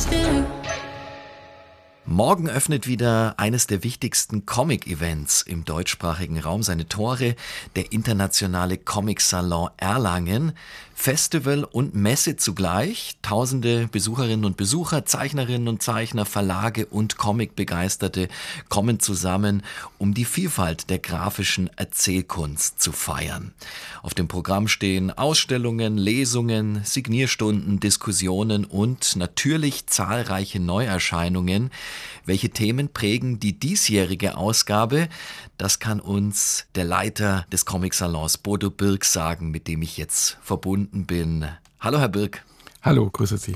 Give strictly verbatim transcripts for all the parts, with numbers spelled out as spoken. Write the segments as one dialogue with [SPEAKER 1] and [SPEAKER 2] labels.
[SPEAKER 1] Morgen öffnet wieder eines der wichtigsten Comic-Events im deutschsprachigen Raum seine Tore, der internationale Comic-Salon Erlangen. Festival und Messe zugleich. Tausende Besucherinnen und Besucher, Zeichnerinnen und Zeichner, Verlage und Comic-Begeisterte kommen zusammen, um die Vielfalt der grafischen Erzählkunst zu feiern. Auf dem Programm stehen Ausstellungen, Lesungen, Signierstunden, Diskussionen und natürlich zahlreiche Neuerscheinungen. Welche Themen prägen die diesjährige Ausgabe? Das kann uns der Leiter des Comic-Salons, Bodo Birk, sagen, mit dem ich jetzt verbunden bin. Hallo, Herr Birk.
[SPEAKER 2] Hallo, grüße Sie.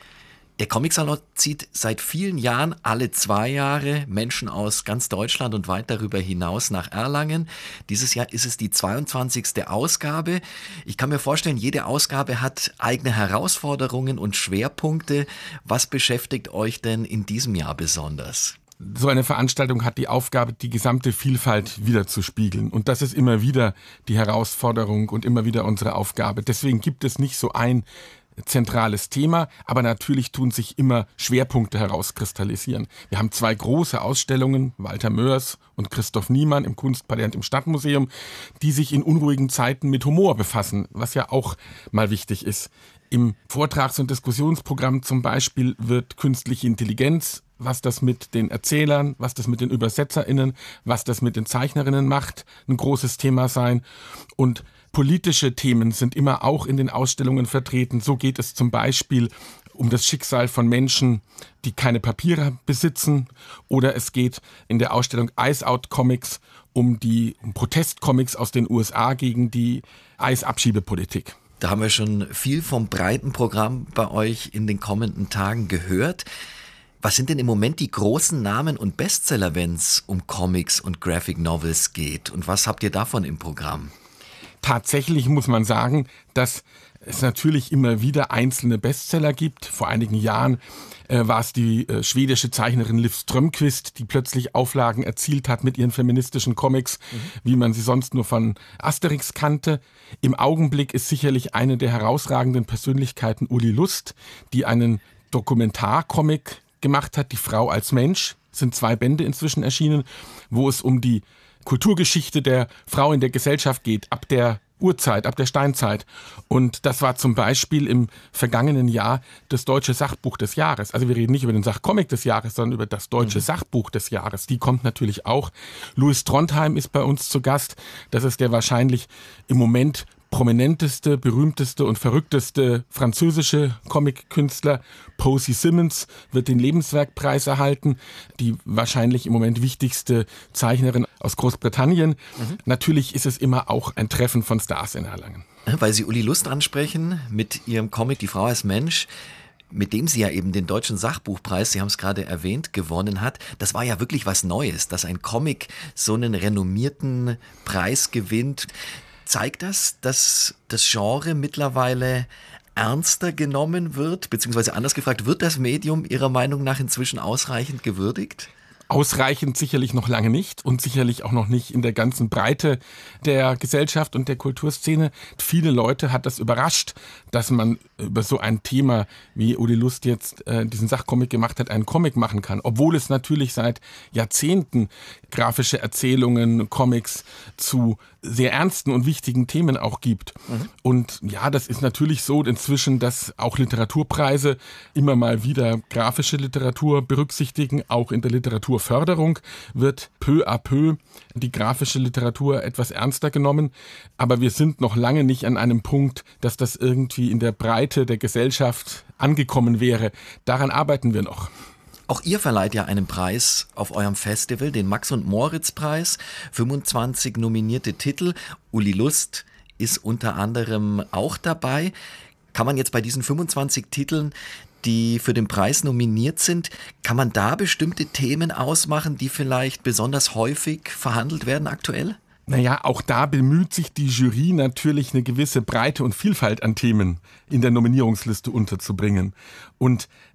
[SPEAKER 1] Der Comic-Salon zieht seit vielen Jahren alle zwei Jahre Menschen aus ganz Deutschland und weit darüber hinaus nach Erlangen. Dieses Jahr ist es die zweiundzwanzigste Ausgabe. Ich kann mir vorstellen, jede Ausgabe hat eigene Herausforderungen und Schwerpunkte. Was beschäftigt euch denn in diesem Jahr besonders?
[SPEAKER 2] So eine Veranstaltung hat die Aufgabe, die gesamte Vielfalt wiederzuspiegeln. Und das ist immer wieder die Herausforderung und immer wieder unsere Aufgabe. Deswegen gibt es nicht so ein zentrales Thema, aber natürlich tun sich immer Schwerpunkte herauskristallisieren. Wir haben zwei große Ausstellungen, Walter Mörs und Christoph Niemann im Kunstpalais und im Stadtmuseum, die sich in unruhigen Zeiten mit Humor befassen, was ja auch mal wichtig ist. Im Vortrags- und Diskussionsprogramm zum Beispiel wird künstliche Intelligenz, was das mit den Erzählern, was das mit den ÜbersetzerInnen, was das mit den Zeichnerinnen macht, ein großes Thema sein. Und politische Themen sind immer auch in den Ausstellungen vertreten. So geht es zum Beispiel um das Schicksal von Menschen, die keine Papiere besitzen. Oder es geht in der Ausstellung Ice Out Comics um die um Protestcomics aus den U S A gegen die Eisabschiebepolitik.
[SPEAKER 1] Da haben wir schon viel vom breiten Programm bei euch in den kommenden Tagen gehört. Was sind denn im Moment die großen Namen und Bestseller, wenn es um Comics und Graphic Novels geht? Und was habt ihr davon im Programm?
[SPEAKER 2] Tatsächlich muss man sagen, dass es natürlich immer wieder einzelne Bestseller gibt. Vor einigen Jahren äh, war es die äh, schwedische Zeichnerin Liv Strömquist, die plötzlich Auflagen erzielt hat mit ihren feministischen Comics, mhm. wie man sie sonst nur von Asterix kannte. Im Augenblick ist sicherlich eine der herausragenden Persönlichkeiten Uli Lust, die einen Dokumentarcomic gemacht hat, Die Frau als Mensch. Es sind zwei Bände inzwischen erschienen, wo es um die Kulturgeschichte der Frau in der Gesellschaft geht, ab der Urzeit, ab der Steinzeit. Und das war zum Beispiel im vergangenen Jahr das Deutsche Sachbuch des Jahres. Also wir reden nicht über den Sachcomic des Jahres, sondern über das Deutsche mhm. Sachbuch des Jahres. Die kommt natürlich auch. Louis Trondheim ist bei uns zu Gast. Das ist der wahrscheinlich im Moment prominenteste, berühmteste und verrückteste französische Comic-Künstler. Posy Simmons wird den Lebenswerkpreis erhalten, die wahrscheinlich im Moment wichtigste Zeichnerin aus Großbritannien. Mhm. Natürlich ist es immer auch ein Treffen von Stars in Erlangen.
[SPEAKER 1] Weil Sie Uli Lust ansprechen mit Ihrem Comic Die Frau als Mensch, mit dem sie ja eben den Deutschen Sachbuchpreis, Sie haben es gerade erwähnt, gewonnen hat. Das war ja wirklich was Neues, dass ein Comic so einen renommierten Preis gewinnt. Zeigt das, dass das Genre mittlerweile ernster genommen wird? Beziehungsweise anders gefragt, wird das Medium Ihrer Meinung nach inzwischen ausreichend gewürdigt?
[SPEAKER 2] Ausreichend sicherlich noch lange nicht und sicherlich auch noch nicht in der ganzen Breite der Gesellschaft und der Kulturszene. Viele Leute hat das überrascht, dass man über so ein Thema, wie Uli Lust jetzt äh, diesen Sachcomic gemacht hat, einen Comic machen kann. Obwohl es natürlich seit Jahrzehnten grafische Erzählungen, Comics zu sehr ernsten und wichtigen Themen auch gibt. Mhm. Und ja, das ist natürlich so inzwischen, dass auch Literaturpreise immer mal wieder grafische Literatur berücksichtigen. Auch in der Literaturförderung wird peu à peu die grafische Literatur etwas ernster genommen. Aber wir sind noch lange nicht an einem Punkt, dass das irgendwie in der Breite der Gesellschaft angekommen wäre. Daran arbeiten wir noch.
[SPEAKER 1] Auch ihr verleiht ja einen Preis auf eurem Festival, den Max-und-Moritz-Preis. fünfundzwanzig nominierte Titel. Uli Lust ist unter anderem auch dabei. Kann man jetzt bei diesen fünfundzwanzig Titeln, die für den Preis nominiert sind, kann man da bestimmte Themen ausmachen, die vielleicht besonders häufig verhandelt werden aktuell?
[SPEAKER 2] Naja, auch da bemüht sich die Jury natürlich, eine gewisse Breite und Vielfalt an Themen in der Nominierungsliste unterzubringen. Und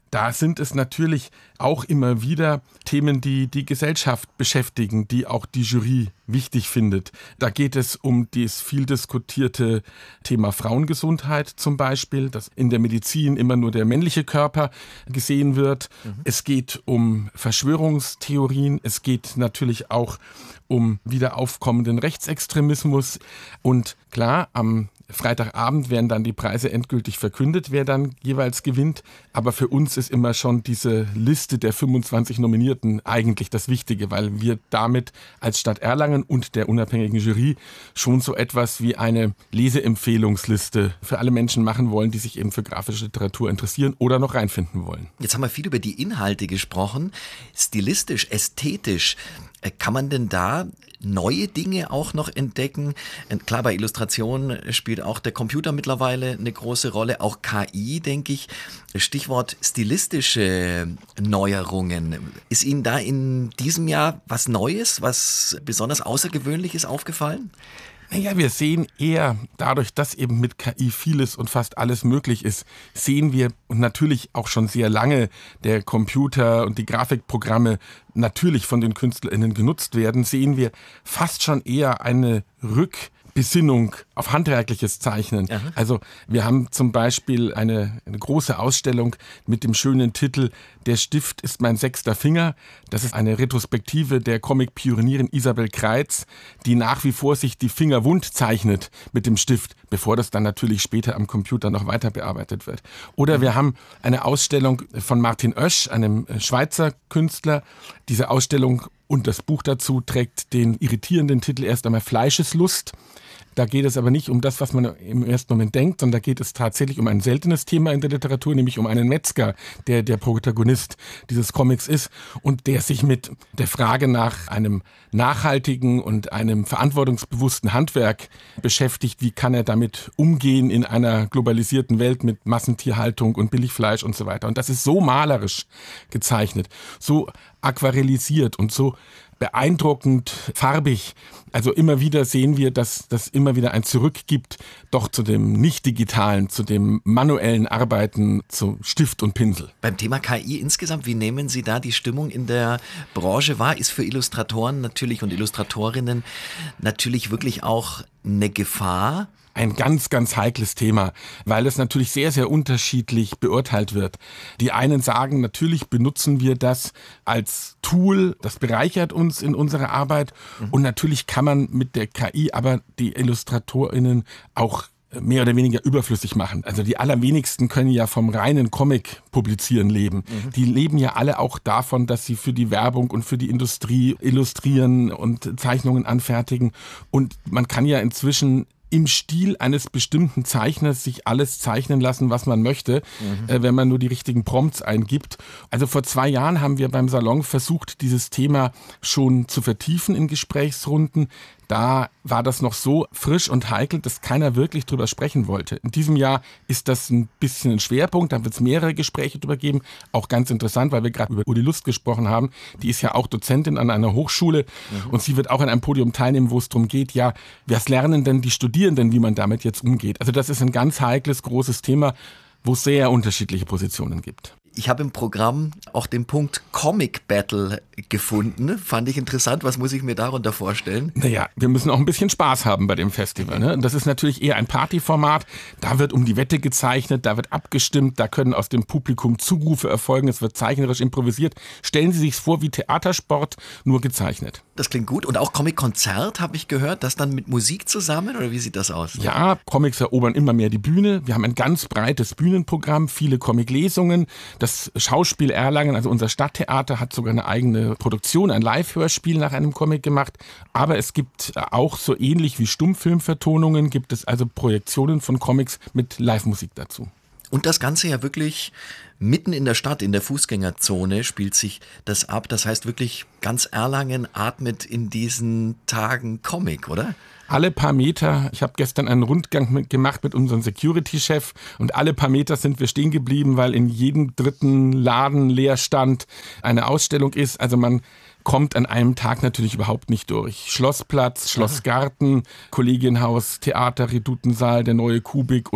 [SPEAKER 2] Da sind es natürlich auch immer wieder Themen, die die Gesellschaft beschäftigen, die auch die Jury wichtig findet. Da geht es um das viel diskutierte Thema Frauengesundheit zum Beispiel, dass in der Medizin immer nur der männliche Körper gesehen wird. Mhm. Es geht um Verschwörungstheorien, es geht natürlich auch um wieder aufkommenden Rechtsextremismus. Und klar, am Freitagabend werden dann die Preise endgültig verkündet, wer dann jeweils gewinnt. Aber für uns ist immer schon diese Liste der fünfundzwanzig Nominierten eigentlich das Wichtige, weil wir damit als Stadt Erlangen und der unabhängigen Jury schon so etwas wie eine Leseempfehlungsliste für alle Menschen machen wollen, die sich eben für grafische Literatur interessieren oder noch reinfinden wollen.
[SPEAKER 1] Jetzt haben wir viel über die Inhalte gesprochen. Stilistisch, ästhetisch, kann man denn da neue Dinge auch noch entdecken? Klar, bei Illustration spielt auch der Computer mittlerweile eine große Rolle, auch K I, denke ich. Stichwort stilistische Neuerungen. Ist Ihnen da in diesem Jahr was Neues, was besonders Außergewöhnliches aufgefallen?
[SPEAKER 2] Naja, wir sehen eher, dadurch, dass eben mit K I vieles und fast alles möglich ist, sehen wir und natürlich auch schon sehr lange der Computer und die Grafikprogramme natürlich von den KünstlerInnen genutzt werden, sehen wir fast schon eher eine Rückbesinnung auf handwerkliches Zeichnen. Aha. Also wir haben zum Beispiel eine, eine große Ausstellung mit dem schönen Titel Der Stift ist mein sechster Finger. Das ist eine Retrospektive der Comic-Pionierin Isabel Kreitz, die nach wie vor sich die Finger wund zeichnet mit dem Stift, bevor das dann natürlich später am Computer noch weiter bearbeitet wird. Oder wir haben eine Ausstellung von Martin Oesch, einem Schweizer Künstler. Diese Ausstellung und das Buch dazu trägt den irritierenden Titel erst einmal Fleischeslust. Da geht es aber nicht um das, was man im ersten Moment denkt, sondern da geht es tatsächlich um ein seltenes Thema in der Literatur, nämlich um einen Metzger, der der Protagonist dieses Comics ist und der sich mit der Frage nach einem nachhaltigen und einem verantwortungsbewussten Handwerk beschäftigt. Wie kann er damit umgehen in einer globalisierten Welt mit Massentierhaltung und Billigfleisch und so weiter. Und das ist so malerisch gezeichnet, so aquarellisiert und so beeindruckend farbig. Also immer wieder sehen wir, dass das immer wieder ein Zurück gibt, doch zu dem nicht-digitalen, zu dem manuellen Arbeiten, zu Stift und Pinsel.
[SPEAKER 1] Beim Thema K I insgesamt, wie nehmen Sie da die Stimmung in der Branche wahr? Ist für Illustratoren natürlich und Illustratorinnen natürlich wirklich auch eine Gefahr?
[SPEAKER 2] Ein ganz, ganz heikles Thema, weil es natürlich sehr, sehr unterschiedlich beurteilt wird. Die einen sagen, natürlich benutzen wir das als Tool, das bereichert uns in unserer Arbeit. Mhm. Und natürlich kann man mit der K I aber die IllustratorInnen auch mehr oder weniger überflüssig machen. Also die allerwenigsten können ja vom reinen Comic publizieren leben. Mhm. Die leben ja alle auch davon, dass sie für die Werbung und für die Industrie illustrieren und Zeichnungen anfertigen. Und man kann ja inzwischen im Stil eines bestimmten Zeichners sich alles zeichnen lassen, was man möchte, mhm. äh, wenn man nur die richtigen Prompts eingibt. Also vor zwei Jahren haben wir beim Salon versucht, dieses Thema schon zu vertiefen in Gesprächsrunden. Da war das noch so frisch und heikel, dass keiner wirklich drüber sprechen wollte. In diesem Jahr ist das ein bisschen ein Schwerpunkt, da wird es mehrere Gespräche drüber geben. Auch ganz interessant, weil wir gerade über Uli Lust gesprochen haben. Die ist ja auch Dozentin an einer Hochschule mhm. und sie wird auch an einem Podium teilnehmen, wo es darum geht, ja, was lernen denn die Studierenden, wie man damit jetzt umgeht? Also das ist ein ganz heikles, großes Thema, wo es sehr unterschiedliche Positionen gibt.
[SPEAKER 1] Ich habe im Programm auch den Punkt Comic Battle gefunden. Fand ich interessant. Was muss ich mir darunter vorstellen?
[SPEAKER 2] Naja, wir müssen auch ein bisschen Spaß haben bei dem Festival. Ne? Das ist natürlich eher ein Partyformat. Da wird um die Wette gezeichnet, da wird abgestimmt, da können aus dem Publikum Zurufe erfolgen, es wird zeichnerisch improvisiert. Stellen Sie sich vor wie Theatersport, nur gezeichnet.
[SPEAKER 1] Das klingt gut. Und auch Comic-Konzert, habe ich gehört, das dann mit Musik zusammen? Oder wie sieht das aus?
[SPEAKER 2] Ja, Comics erobern immer mehr die Bühne. Wir haben ein ganz breites Bühnenprogramm, viele Comic-Lesungen. Das Schauspiel Erlangen, also unser Stadttheater, hat sogar eine eigene Produktion, ein Live-Hörspiel nach einem Comic gemacht. Aber es gibt auch so ähnlich wie Stummfilmvertonungen, gibt es also Projektionen von Comics mit Live-Musik dazu.
[SPEAKER 1] Und das Ganze ja wirklich mitten in der Stadt, in der Fußgängerzone spielt sich das ab. Das heißt wirklich, ganz Erlangen atmet in diesen Tagen Comic, oder?
[SPEAKER 2] Alle paar Meter, ich habe gestern einen Rundgang mit, gemacht mit unserem Security-Chef und alle paar Meter sind wir stehen geblieben, weil in jedem dritten Laden, Leerstand eine Ausstellung ist. Also man kommt an einem Tag natürlich überhaupt nicht durch. Schlossplatz, Schlossgarten, Kollegienhaus, Theater, Redutensaal, der neue Kubik und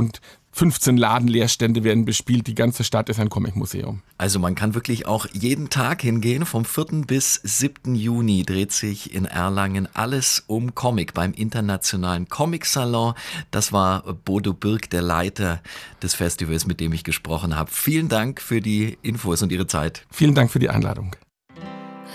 [SPEAKER 2] fünfzehn Ladenleerstände werden bespielt. Die ganze Stadt ist ein Comic-Museum.
[SPEAKER 1] Also man kann wirklich auch jeden Tag hingehen. Vom vierten bis siebten Juni dreht sich in Erlangen alles um Comic beim Internationalen Comic-Salon. Das war Bodo Birk, der Leiter des Festivals, mit dem ich gesprochen habe. Vielen Dank für die Infos und Ihre Zeit.
[SPEAKER 2] Vielen Dank für die Einladung.